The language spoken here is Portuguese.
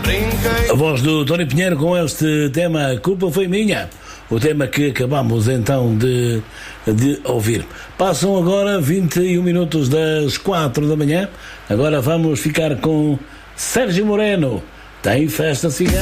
A voz do Tony Pinheiro com este tema A Culpa Foi Minha, o tema que acabamos então de ouvir. Passam agora 21 minutos das 4 da manhã. Agora vamos ficar com Sérgio Moreno. Tem festa cigana.